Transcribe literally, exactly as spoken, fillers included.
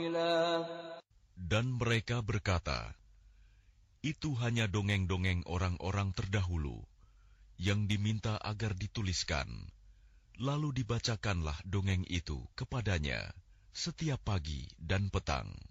Dan mereka berkata, itu hanya dongeng-dongeng orang-orang terdahulu yang diminta agar dituliskan, lalu dibacakanlah dongeng itu kepadanya setiap pagi dan petang.